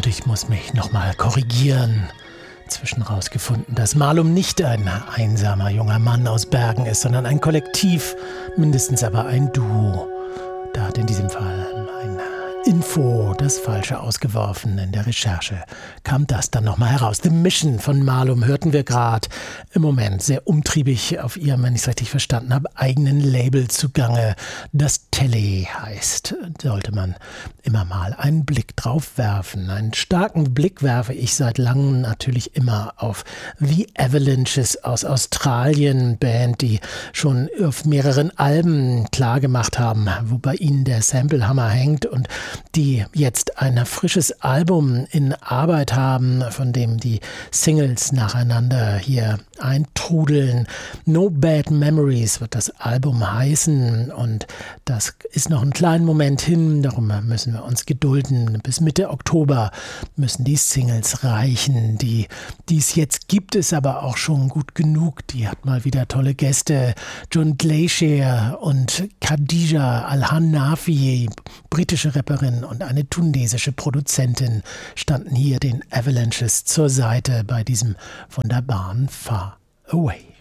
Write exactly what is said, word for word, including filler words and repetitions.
ich muss mich nochmal korrigieren. Zwischen rausgefunden, dass Malum nicht ein einsamer junger Mann aus Bergen ist, sondern ein Kollektiv, mindestens aber ein Duo. Da hat in diesem Fall ein Info das Falsche ausgeworfen. In der Recherche kam das dann nochmal heraus. The Mission von Malum hörten wir gerade. Im Moment sehr umtriebig auf ihrem, wenn ich es richtig verstanden habe, eigenen Label zugange. Das Tele heißt. Sollte man immer mal einen Blick drauf werfen. Einen starken Blick werfe ich seit langem natürlich immer auf The Avalanches aus Australien. Band, die schon auf mehreren Alben klargemacht haben, wo bei ihnen der Samplehammer hängt und die jetzt ein frisches Album in Arbeit haben, von dem die Singles nacheinander hier eintrudeln. No Bad Memories wird das Album heißen und das ist noch einen kleinen Moment hin, darum müssen wir uns gedulden. Bis Mitte Oktober müssen die Singles reichen. Die, die es jetzt gibt, ist aber auch schon gut genug. Die hat mal wieder tolle Gäste. John Glacier und Khadija Al-Hanafi, britische Rapperin und eine tunesische Produzentin, standen hier den Avalanches zur Seite bei diesem wunderbaren Far Away.